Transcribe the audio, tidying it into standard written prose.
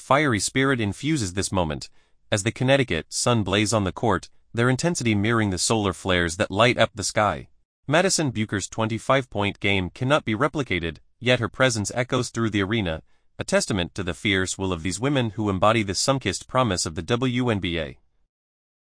fiery spirit infuses this moment, as the Connecticut Sun blaze on the court, their intensity mirroring the solar flares that light up the sky. Madison Bucher's 25-point game cannot be replicated, yet her presence echoes through the arena, a testament to the fierce will of these women who embody the sun-kissed promise of the WNBA.